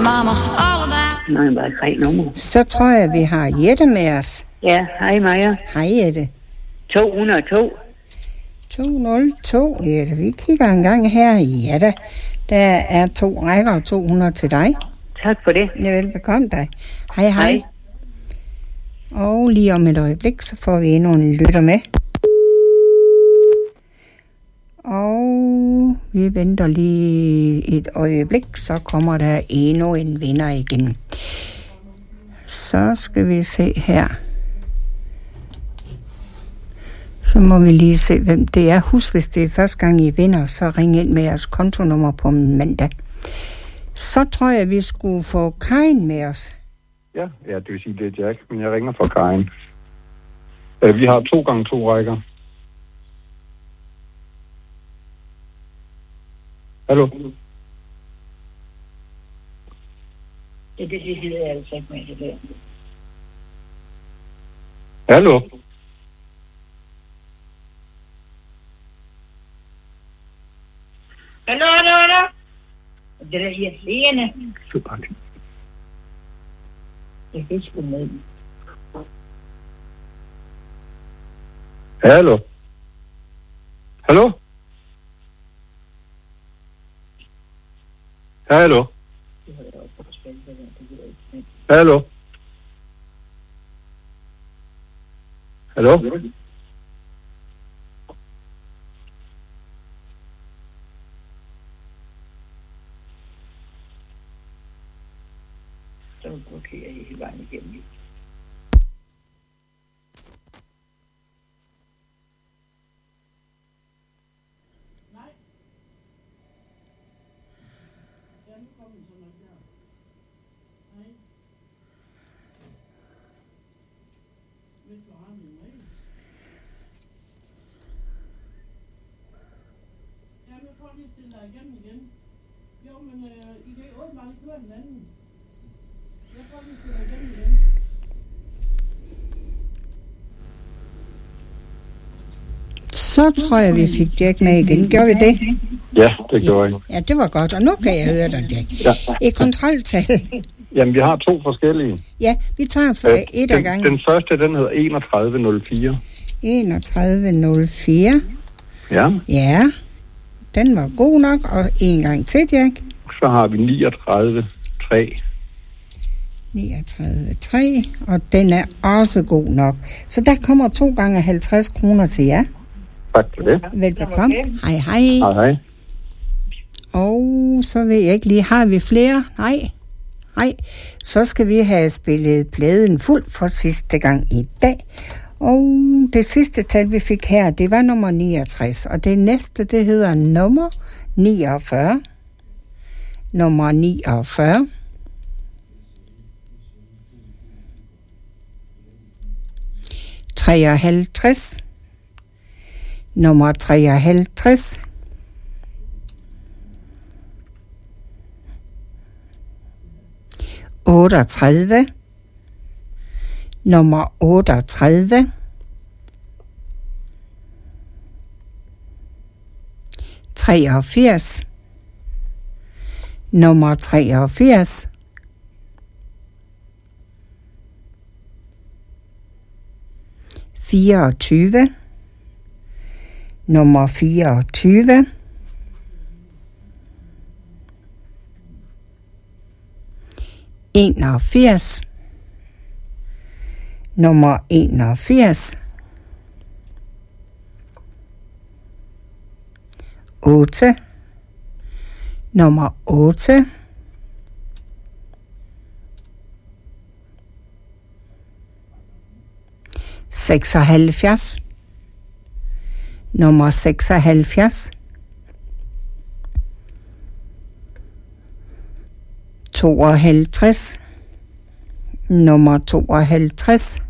mama all about. Nej, bare 3 numre. Så tror jeg, vi har Jette med os. Ja, hej Maja. Hej Jette. 202. 202, Jette. Vi kigger en gang her. Ja da. Der er 2 rækker og 200 til dig. Tak for det. Ja, velbekomme dig. Hej, hej. Og lige om et øjeblik, så får vi endnu en lytter med. Og vi venter lige et øjeblik, så kommer der endnu en vinder igen. Så skal vi se her. Så må vi lige se, hvem det er. Husk, hvis det er første gang I vinder, så ring ind med jeres kontonummer på mandag. Så tror jeg, vi skulle få Karin med os. Ja, det vil sige, det er Jack, men jeg ringer for Karin. Vi har 2 gange 2 rækker. Hallo? Det gider jeg altså ikke med det der. Hallo? Hallo. Det er irriterende. Jeg kan sgu med. Hallo? Hallo? Hallo? Hallo? Hallo? Så blokerer jeg hele vejen igennem. Så tror jeg, vi fik Jack med igen. Gjorde vi det? Ja, det gjorde jeg. Ja, det var godt. Og nu kan jeg høre dig, Jack. Ja. Et kontroltal. Jamen, vi har 2 forskellige. Ja, vi tager for et af gangen. Den første, den hedder 3104. 3104. Ja. Ja, den var god nok. Og en gang til, Jack. Så har vi 39,3. 39,3. Og den er også god nok. Så der kommer 2 gange 50 kroner til jer. Tak for det. Velbekomme. Hej, hej. Hej, hej. Og så ved jeg ikke lige, har vi flere? Nej. Så skal vi have spillet pladen fuld for sidste gang i dag. Og det sidste tal, vi fik her, det var nummer 69. Og det næste, det hedder nummer 49. Nummer 49. ...53... nummer 53... ...38... nummer 38... ...83... nummer 83... ...24... nummer 24... ...81... nummer 81... ...8... nummer 8... ...76... nummer 76... ...52... nummer 52...